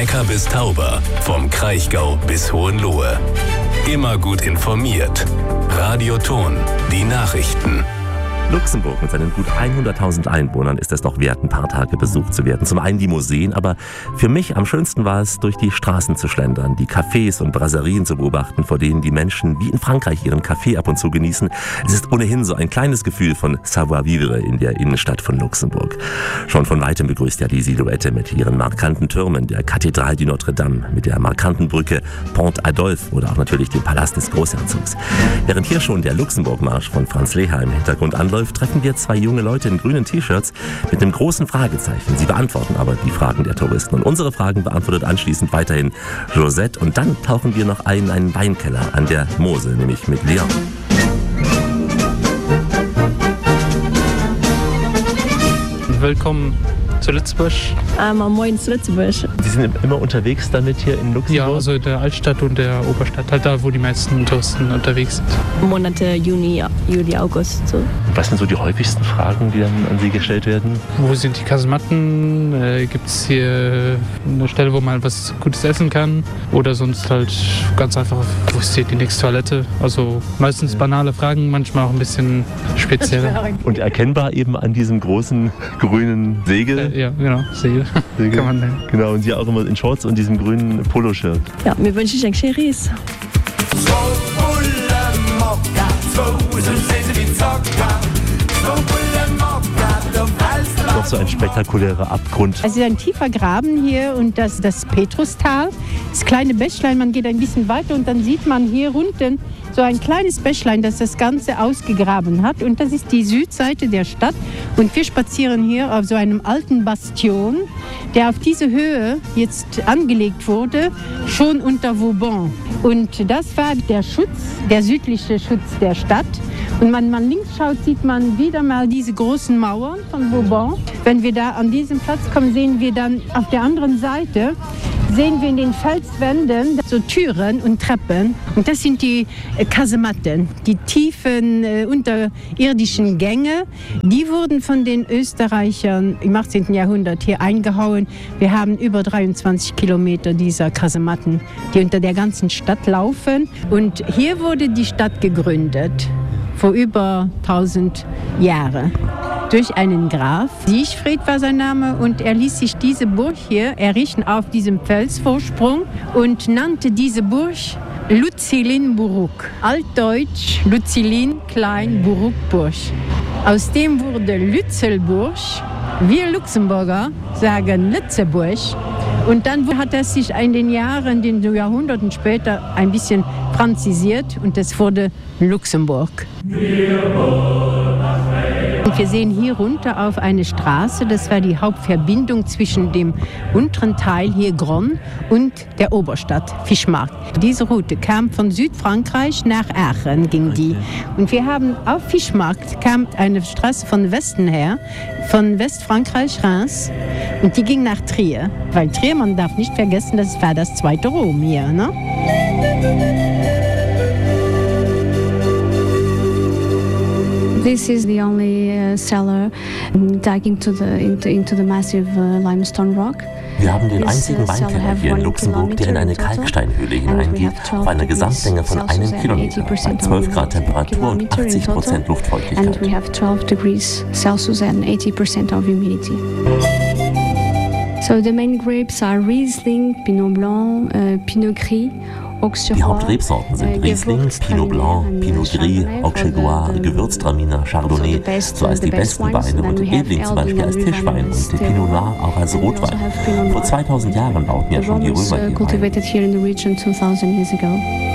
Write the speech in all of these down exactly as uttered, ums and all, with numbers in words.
Neckar bis Tauber, vom Kraichgau bis Hohenlohe. Immer gut informiert. Radio Thon, die Nachrichten. Luxemburg mit seinen gut hunderttausend Einwohnern ist es doch wert, ein paar Tage besucht zu werden. Zum einen die Museen, aber für mich am schönsten war es, durch die Straßen zu schlendern, die Cafés und Brasserien zu beobachten, vor denen die Menschen wie in Frankreich ihren Kaffee ab und zu genießen. Es ist ohnehin so ein kleines Gefühl von Savoir-vivre in der Innenstadt von Luxemburg. Schon von weitem begrüßt ja die Silhouette mit ihren markanten Türmen, der Kathedrale du Notre-Dame, mit der markanten Brücke Pont Adolphe oder auch natürlich dem Palast des Großherzogs. Während hier schon der Luxemburg-Marsch von Franz Leha im Hintergrund anläuft, treffen wir zwei junge Leute in grünen T-Shirts mit einem großen Fragezeichen. Sie beantworten aber die Fragen der Touristen. Und unsere Fragen beantwortet anschließend weiterhin Josette. Und dann tauchen wir noch ein in einen Weinkeller an der Mosel, nämlich mit Leon. Willkommen zu Lützburg. Einmal moin zu Lützburg. Sie sind immer unterwegs damit hier in Luxemburg? Ja, also in der Altstadt und der Oberstadt, halt da, wo die meisten Touristen unterwegs sind. Monate Juni, Juli, August. So. Was sind so die häufigsten Fragen, die dann an Sie gestellt werden? Wo sind die Kasematten? Äh, Gibt es hier eine Stelle, wo man was Gutes essen kann? Oder sonst halt ganz einfach, wo ist hier die nächste Toilette? Also meistens banale Fragen, manchmal auch ein bisschen spezieller. Und erkennbar eben an diesem großen grünen Segel. Äh, ja, genau, Segel. Segel. Kann man nennen. Genau, und Sie auch immer in Shorts und diesem grünen Poloshirt. Ja, mir wünsche ich ein Cheris. Noch so ein spektakulärer Abgrund. Es ist ein tiefer Graben hier und das, das Petrustal. Das kleine Bächlein, man geht ein bisschen weiter und dann sieht man hier unten so ein kleines Bächlein, das das Ganze ausgegraben hat. Und das ist die Südseite der Stadt. Und wir spazieren hier auf so einem alten Bastion, der auf diese Höhe jetzt angelegt wurde, schon unter Vauban. Und das war der Schutz, der südliche Schutz der Stadt. Und wenn man links schaut, sieht man wieder mal diese großen Mauern von Vauban. Wenn wir da an diesen Platz kommen, sehen wir dann auf der anderen Seite, sehen wir in den Felswänden so Türen und Treppen. Und das sind die äh, Kasematten, die tiefen äh, unterirdischen Gänge. Die wurden von den Österreichern im achtzehnten Jahrhundert hier eingehauen. Wir haben über dreiundzwanzig Kilometer dieser Kasematten, die unter der ganzen Stadt laufen. Und hier wurde die Stadt gegründet, vor über tausend Jahren. Durch einen Graf. Siegfried war sein Name und er ließ sich diese Burg hier errichten auf diesem Felsvorsprung und nannte diese Burg Luzilin-Burg. Altdeutsch Luzilin, Klein, Burg, Burg. Aus dem wurde Lützelburg. Wir Luxemburger sagen Lützeburg. Und dann hat er sich in den Jahren, den Jahrhunderten später, ein bisschen franzisiert und es wurde Luxemburg. Und wir sehen hier runter auf eine Straße, das war die Hauptverbindung zwischen dem unteren Teil hier Gronn und der Oberstadt Fischmarkt. Diese Route kam von Südfrankreich nach Aachen, ging die. Und wir haben auf Fischmarkt kam eine Straße von Westen her, von Westfrankreich, Reims, und die ging nach Trier. Weil Trier, man darf nicht vergessen, das war das zweite Rom hier, ne? This is the only uh, cellar digging to the, into, into the massive uh, limestone rock. Wir haben den einzigen Weinkeller hier in Luxemburg, der in eine Kalksteinhöhle hineingeht, auf einer Gesamtlänge von einem Kilometer, bei zwölf Grad Temperatur und achtzig Prozent Luftfeuchtigkeit. And we have twelve degrees Celsius and eighty percent of humidity. So the main grapes are Riesling, Pinot Blanc, uh, Pinot Gris. Die Hauptrebsorten sind Riesling, Pinot Blanc, Pinot Gris, Auxerrois, Gewürztraminer, Chardonnay, so als die besten Weine und Riesling zum Beispiel als Tischwein und der Pinot Noir auch als Rotwein. Vor zweitausend Jahren bauten ja schon die Römer hier Wein.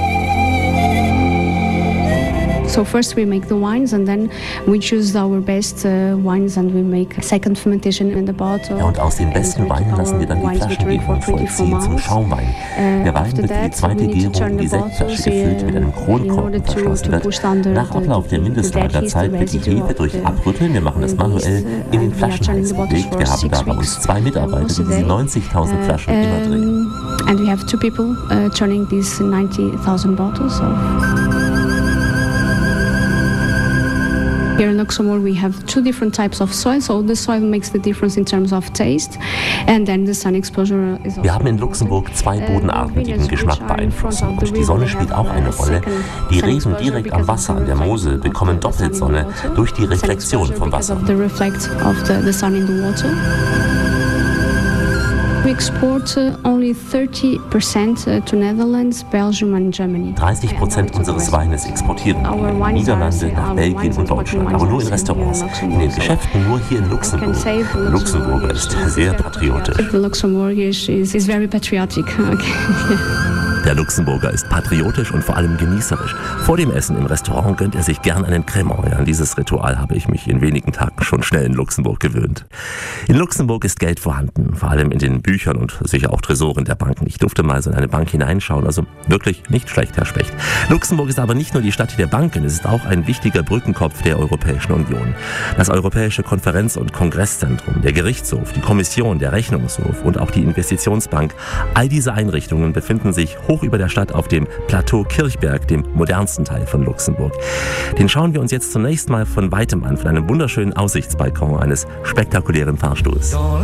So first we make the wines and then we choose our best uh, wines and we make a second fermentation in the bottle. Ja, und aus den besten Weinen lassen wir dann die Flaschen geben und vollziehen zum Schaumwein. Der Wein wird für die zweite Gärung in die Sektflasche gefüllt, mit einem Kronkorken verschlossen wird. Nach Ablauf der Mindestlagerzeit wird die Hefe durch Abrütteln, wir machen das manuell, in den Flaschenhals gelegt. Wir haben da bei uns zwei Mitarbeiter, die diese neunzigtausend Flaschen immer drehen. And we have two people uh, turning these ninety thousand bottles. So. Here in Luxembourg we have two different types of soil, so the soil makes the difference in terms of taste, and then the sun exposure is also. Wir haben in Luxemburg zwei Bodenarten, die den Geschmack beeinflussen. Und die Sonne spielt auch eine Rolle. Die Reben direkt am Wasser an der Mosel bekommen doppelt Sonne durch die Reflexion vom Wasser. We export uh, only thirty percent uh, to Netherlands, Belgium and Germany. dreißig Prozent unseres Weines exportieren wir in die Niederlande, nach Belgien und Deutschland, aber nur in Restaurants. In den Geschäften nur hier in Luxemburg. Der Luxemburger ist sehr patriotisch. The Luxembourgish is, is very patriotic. Okay. Der Luxemburger ist patriotisch und vor allem genießerisch. Vor dem Essen im Restaurant gönnt er sich gern einen Cremant. An dieses Ritual habe ich mich in wenigen Tagen schon schnell in Luxemburg gewöhnt. In Luxemburg ist Geld vorhanden, vor allem in den Büchern und sicher auch Tresoren der Banken. Ich durfte mal so in eine Bank hineinschauen, also wirklich nicht schlecht, Herr Specht. Luxemburg ist aber nicht nur die Stadt der Banken, es ist auch ein wichtiger Brückenkopf der Europäischen Union. Das Europäische Konferenz- und Kongresszentrum, der Gerichtshof, die Kommission, der Rechnungshof und auch die Investitionsbank, all diese Einrichtungen befinden sich hoch über der Stadt auf dem Plateau Kirchberg, dem modernsten Teil von Luxemburg. Den schauen wir uns jetzt zunächst mal von weitem an, von einem wunderschönen Aussichtsbalkon eines spektakulären Fahrstuhls.